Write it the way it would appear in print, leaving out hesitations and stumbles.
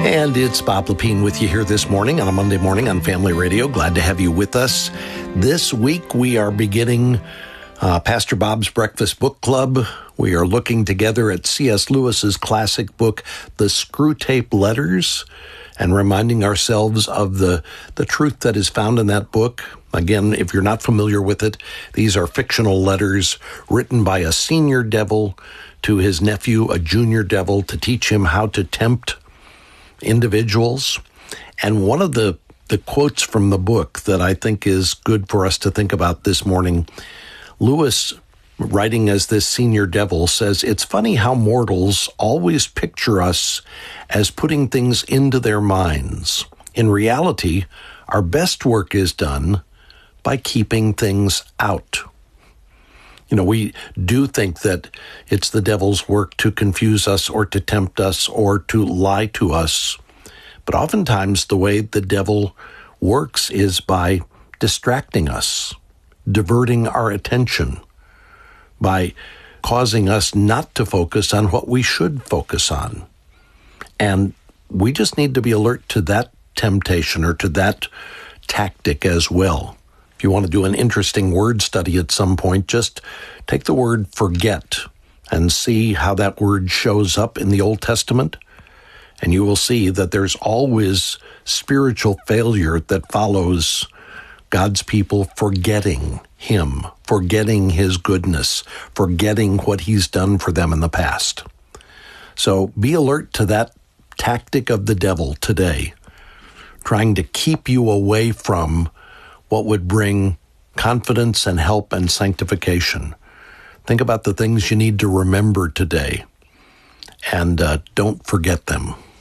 And it's Bob Lepine with you here this morning on a Monday morning on Family Radio. Glad to have you with us. This week we are beginning Pastor Bob's Breakfast Book Club. We are looking together at C.S. Lewis's classic book, The Screwtape Letters, and reminding ourselves of the truth that is found in that book. Again, if you're not familiar with it, these are fictional letters written by a senior devil to his nephew, a junior devil, to teach him how to tempt individuals. And one of the quotes from the book that I think is good for us to think about this morning, Lewis, writing as this senior devil, says, "It's funny how mortals always picture us as putting things into their minds. In reality, our best work is done by keeping things out." You know, we do think that it's the devil's work to confuse us or to tempt us or to lie to us. But oftentimes the way the devil works is by distracting us, diverting our attention, by causing us not to focus on what we should focus on. And we just need to be alert to that temptation or to that tactic as well. If you want to do an interesting word study at some point, just take the word forget and see how that word shows up in the Old Testament. And you will see that there's always spiritual failure that follows God's people forgetting Him, forgetting His goodness, forgetting what He's done for them in the past. So be alert to that tactic of the devil today, trying to keep you away from what would bring confidence and help and sanctification. Think about the things you need to remember today, and don't forget them.